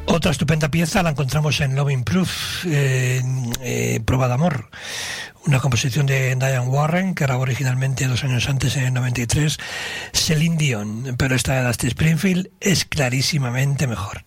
Otra estupenda pieza la encontramos en Loving Proof, Prueba de Amor, una composición de Diane Warren que grabó originalmente 2 años antes, en el 93, Celine Dion, pero esta de Dusty Springfield es clarísimamente mejor.